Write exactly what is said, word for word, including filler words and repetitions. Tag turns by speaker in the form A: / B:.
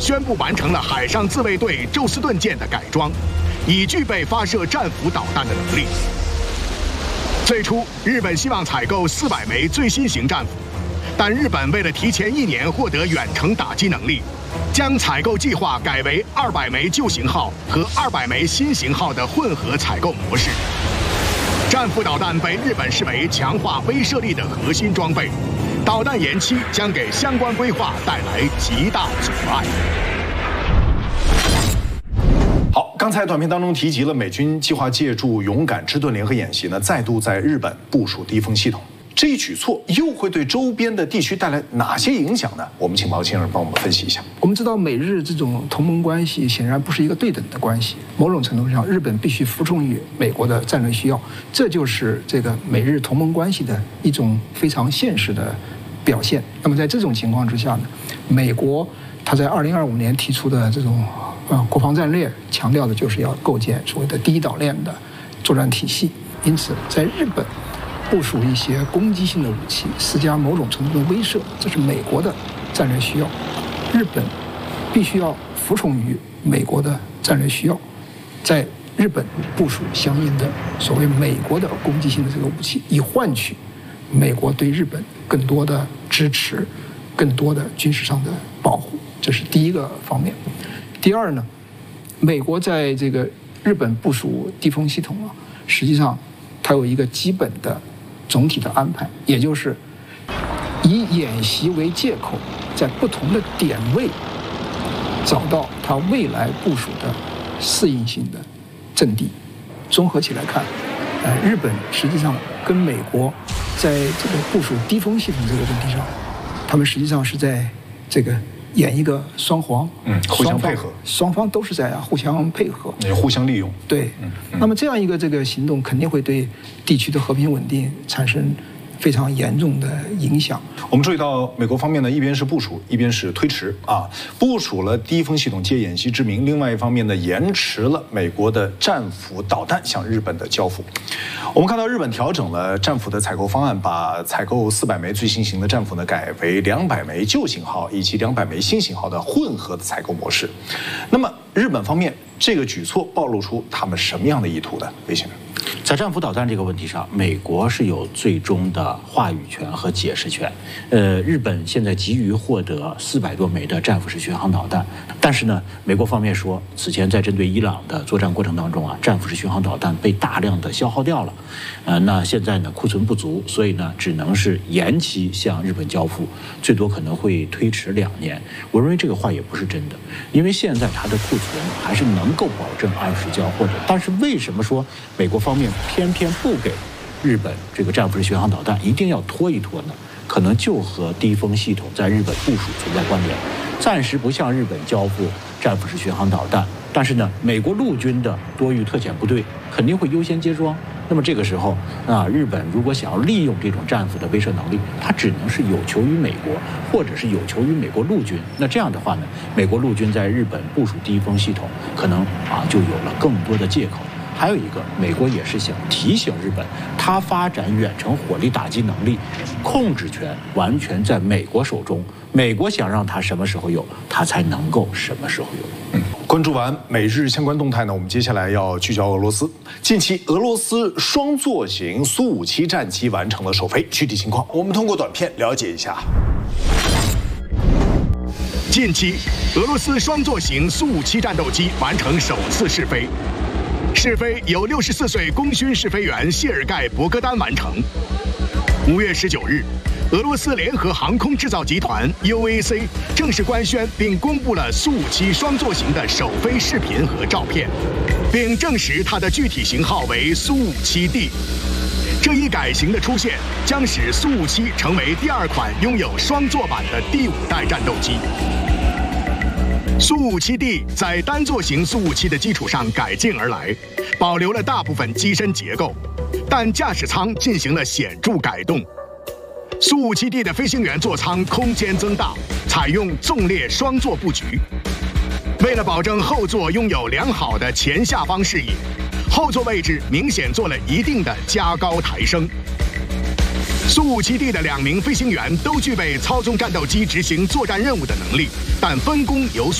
A: 宣布完成了海上自卫队宙斯盾舰的改装，已具备发射战斧导弹的能力。最初，日本希望采购四百枚最新型战斧，但日本为了提前一年获得远程打击能力，将采购计划改为二百枚旧型号和二百枚新型号的混合采购模式。战斧导弹被日本视为强化威慑力的核心装备，导弹延期将给相关规划带来极大阻碍。
B: 好，刚才短片当中提及了美军计划借助勇敢之盾联合演习呢，再度在日本部署低风系统。这一举措又会对周边的地区带来哪些影响呢？我们请毛先生帮我们分析一下。
C: 我们知道，美日这种同盟关系显然不是一个对等的关系，某种程度上，日本必须服从于美国的战略需要，这就是这个美日同盟关系的一种非常现实的表现。那么在这种情况之下呢，美国他在二零二五年提出的这种呃国防战略，强调的就是要构建所谓的第一岛链的作战体系。因此，在日本部署一些攻击性的武器，施加某种程度的威慑，这是美国的战略需要。日本必须要服从于美国的战略需要，在日本部署相应的所谓美国的攻击性的这个武器，以换取美国对日本更多的支持，更多的军事上的保护。这是第一个方面。第二呢，美国在这个日本部署地风系统啊，实际上它有一个基本的总体的安排，也就是以演习为借口，在不同的点位找到它未来部署的适应性的阵地。综合起来看，呃，日本实际上跟美国在这个部署低风系统这个问题上，他们实际上是在这个演一个双簧，
B: 嗯，互相配合，
C: 双方都是在啊互相配合，
B: 也互相利用。
C: 对，嗯嗯、那么这样一个这个行动肯定会对地区的和平稳定产生非常严重的影响。
B: 我们注意到美国方面呢，一边是部署，一边是推迟啊，部署了低风系统借演习之名，另外一方面呢，延迟了美国的战斧导弹向日本的交付。我们看到日本调整了战斧的采购方案，把采购四百枚最新型的战斧呢改为两百枚旧型号以及两百枚新型号的混合的采购模式。那么日本方面这个举措暴露出他们什么样的意图呢？魏先生，
D: 在战斧导弹这个问题上，美国是有最终的话语权和解释权。呃，日本现在急于获得四百多枚的战斧式巡航导弹，但是呢，美国方面说，此前在针对伊朗的作战过程当中啊，战斧式巡航导弹被大量的消耗掉了。呃，那现在呢，库存不足，所以呢，只能是延期向日本交付，最多可能会推迟两年。我认为这个话也不是真的，因为现在它的库存还是能够保证按时交货的。但是为什么说美国方面偏偏不给日本这个战斧式巡航导弹，一定要拖一拖呢？可能就和低风系统在日本部署存在关联，暂时不向日本交付战斧式巡航导弹，但是呢，美国陆军的多域特遣部队肯定会优先接装。那么这个时候啊，日本如果想要利用这种战斧的威慑能力，它只能是有求于美国，或者是有求于美国陆军。那这样的话呢，美国陆军在日本部署低风系统，可能啊就有了更多的借口。还有一个，美国也是想提醒日本，它发展远程火力打击能力，控制权完全在美国手中。美国想让它什么时候有，它才能够什么时候有。
B: 嗯，关注完美日相关动态呢，我们接下来要聚焦俄罗斯。近期，俄罗斯双座型苏五七战机完成了首飞，具体情况我们通过短片了解一下。
A: 近期，俄罗斯双座型苏五七战斗机完成首次试飞。试飞由六十四岁功勋试飞员谢尔盖·博戈丹完成。五月十九日，俄罗斯联合航空制造集团 U A C 正式官宣并公布了苏五七双座型的首飞视频和照片，并证实它的具体型号为苏五七 D。这一改型的出现，将使苏五七成为第二款拥有双座版的第五代战斗机。苏五七 D 在单座型苏五七的基础上改进而来，保留了大部分机身结构，但驾驶舱进行了显著改动。苏五七 D 的飞行员座舱空间增大，采用纵列双座布局。为了保证后座拥有良好的前下方视野，后座位置明显做了一定的加高抬升。苏五七 D 的两名飞行员都具备操纵战斗机执行作战任务的能力，但分工有所